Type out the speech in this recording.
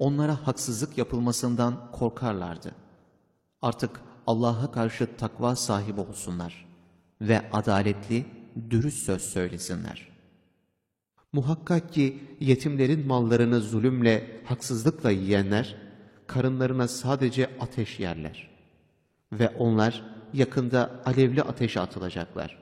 onlara haksızlık yapılmasından korkarlardı. Artık Allah'a karşı takva sahibi olsunlar ve adaletli, dürüst söz söylesinler. Muhakkak ki yetimlerin mallarını zulümle, haksızlıkla yiyenler, karınlarına sadece ateş yerler. Ve onlar yakında alevli ateşe atılacaklar.